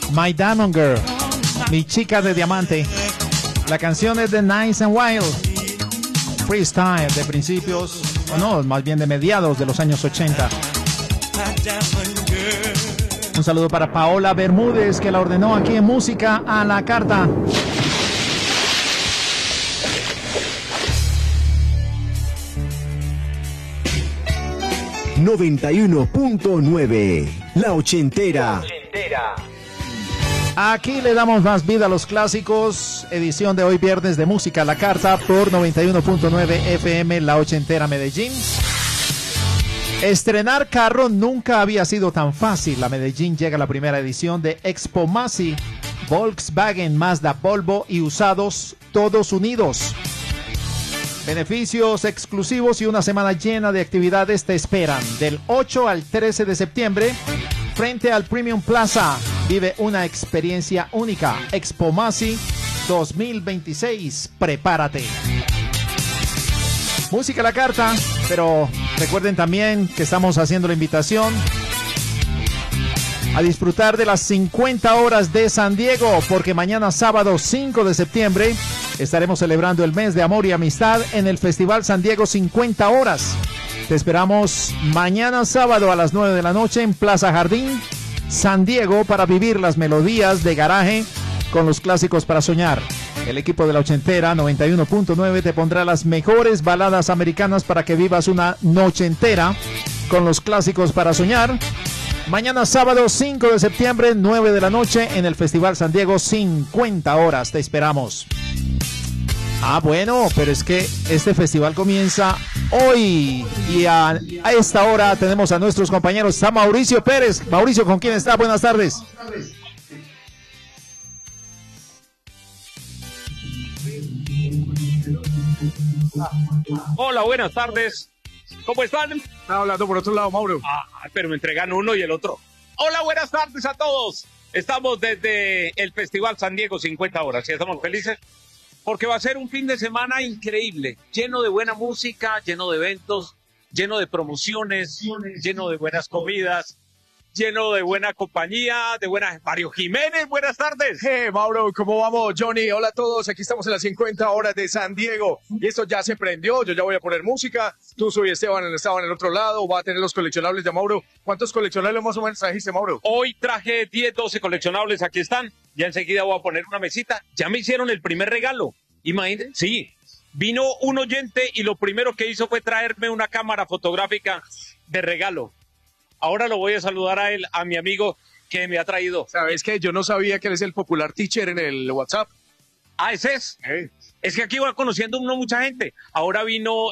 My Diamond Girl, mi chica de diamante. La canción es de Nice and Wild, freestyle de principios, o no, más bien de mediados de los años 80. Un saludo para Paola Bermúdez, que la ordenó aquí en Música a la Carta. ...91.9... La Ochentera. Aquí le damos más vida a los clásicos. Edición de hoy viernes de Música a la Carta por 91.9 FM, La Ochentera Medellín. Estrenar carro nunca había sido tan fácil. A Medellín llega la primera edición de Expo Masi. Volkswagen, Mazda, Volvo y usados todos unidos. Beneficios exclusivos y una semana llena de actividades te esperan. Del 8 al 13 de septiembre, frente al Premium Plaza, vive una experiencia única. Expo Masi 2026. Prepárate. Música a la Carta, pero recuerden también que estamos haciendo la invitación a disfrutar de las 50 horas de San Diego, porque mañana sábado 5 de septiembre estaremos celebrando el mes de amor y amistad en el Festival San Diego 50 horas. Te esperamos mañana sábado a las 9 de la noche en Plaza Jardín, San Diego, para vivir las melodías de garaje con los clásicos para soñar. El equipo de La Ochentera 91.9 te pondrá las mejores baladas americanas para que vivas una noche entera con los clásicos para soñar. Mañana sábado 5 de septiembre, 9 de la noche en el Festival San Diego, 50 horas. Te esperamos. Ah, bueno, pero es que este festival comienza hoy y a esta hora tenemos a nuestros compañeros. Está Mauricio Pérez. Mauricio, ¿con quién está? Buenas tardes. Hola, buenas tardes. ¿Cómo están? Estaba hablando por otro lado, Mauro. Pero me entregan uno y el otro. Hola, buenas tardes a todos. Estamos desde el Festival San Diego 50 horas y estamos felices porque va a ser un fin de semana increíble, lleno de buena música, lleno de eventos, lleno de promociones, lleno de buenas comidas, lleno de buena compañía, de buena... Mario Jiménez, buenas tardes. Mauro, ¿cómo vamos? Johnny, hola a todos. Aquí estamos en las 50 horas de San Diego. Y esto ya se prendió. Yo ya voy a poner música. Tú, soy Esteban en el otro lado. Va a tener los coleccionables de Mauro. ¿Cuántos coleccionables más o menos trajiste, Mauro? Hoy traje 10, 12 coleccionables. Aquí están. Ya enseguida voy a poner una mesita. Ya me hicieron el primer regalo. Imagínense. Sí. Vino un oyente y lo primero que hizo fue traerme una cámara fotográfica de regalo. Ahora lo voy a saludar a él, a mi amigo que me ha traído. ¿Sabes qué? Yo no sabía que él es el popular teacher en el WhatsApp. Ah, ese es. Es que aquí va conociendo uno mucha gente. Ahora vino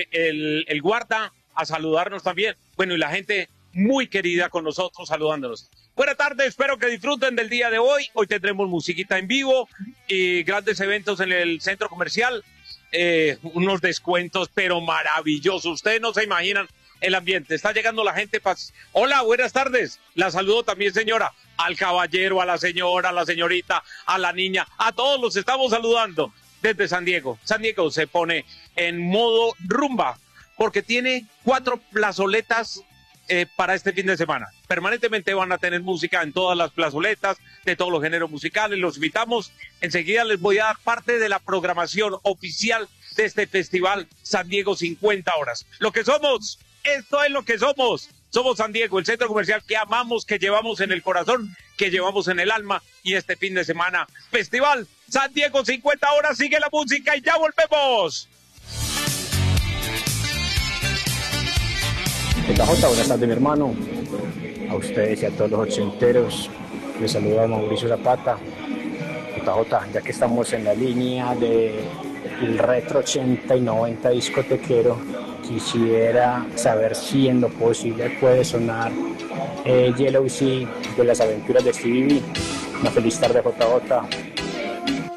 el guarda a saludarnos también. Bueno, y la gente muy querida con nosotros saludándonos. Buenas tardes, espero que disfruten del día de hoy. Hoy tendremos musiquita en vivo y grandes eventos en el centro comercial. Unos descuentos, pero maravillosos. Ustedes no se imaginan el ambiente. Está llegando la gente. Hola, buenas tardes. La saludo también, señora. Al caballero, a la señora, a la señorita, a la niña. A todos los estamos saludando desde San Diego. San Diego se pone en modo rumba porque tiene 4 plazoletas para este fin de semana. Permanentemente van a tener música en todas las plazoletas de todos los géneros musicales. Los invitamos. Enseguida les voy a dar parte de la programación oficial de este festival San Diego 50 horas. Lo que somos, esto es lo que somos. Somos San Diego, el centro comercial que amamos, que llevamos en el corazón, que llevamos en el alma. Y este fin de semana, festival San Diego 50 horas. Sigue la música y ya volvemos. JJ, buenas tardes, mi hermano. A ustedes y a todos los ochenteros, les saluda Mauricio Zapata. JJ, ya que estamos en la línea del retro 80 y 90 discotequero, quisiera saber si en lo posible puede sonar Yellow Sea de las aventuras de Stevie B. Una feliz tarde, JJ.